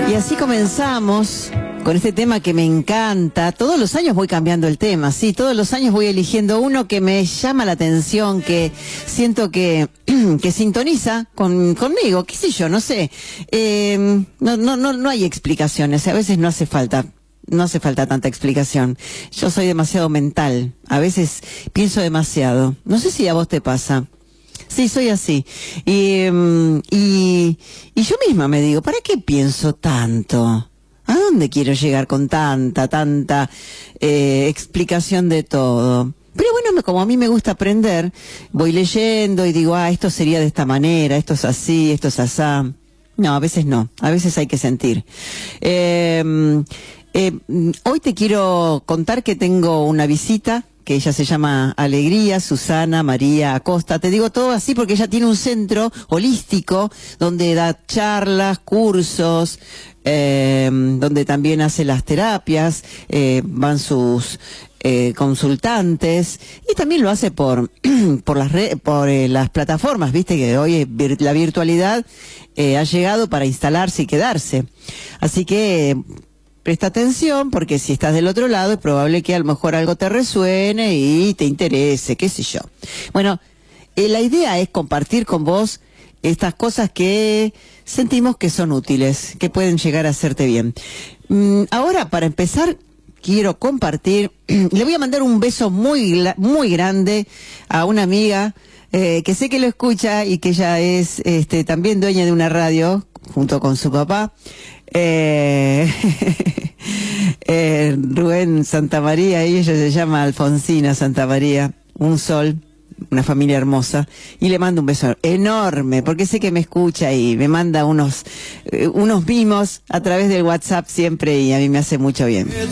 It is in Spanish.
Y así comenzamos con este tema que me encanta. Todos los años voy cambiando el tema, sí, todos los años voy eligiendo uno que me llama la atención, que siento que sintoniza conmigo, qué sé yo, no sé. No hay explicaciones, a veces no hace falta tanta explicación. Yo soy demasiado mental, a veces pienso demasiado. No sé si a vos te pasa. Sí, soy así. Y yo misma me digo, ¿para qué pienso tanto? ¿A dónde quiero llegar con tanta explicación de todo? Pero bueno, como a mí me gusta aprender, voy leyendo y digo, esto sería de esta manera, esto es así, esto es asá. No, a veces no, a veces hay que sentir. Hoy te quiero contar que tengo una visita, que ella se llama Alegría Susana María Acosta. Te digo todo así porque ella tiene un centro holístico donde da charlas, cursos, donde también hace las terapias, van sus consultantes, y también lo hace por las plataformas, viste que hoy la virtualidad ha llegado para instalarse y quedarse. Así que presta atención, porque si estás del otro lado es probable que a lo mejor algo te resuene y te interese, qué sé yo. Bueno, la idea es compartir con vos estas cosas que sentimos que son útiles, que pueden llegar a hacerte bien. Ahora, para empezar, quiero compartir, le voy a mandar un beso muy grande a una amiga que sé que lo escucha y que ella es también dueña de una radio junto con su papá. Rubén Santamaría, y ella se llama Alfonsina Santamaría, un sol, una familia hermosa, y le mando un beso enorme, porque sé que me escucha y me manda unos mimos a través del WhatsApp siempre, y a mí me hace mucho bien.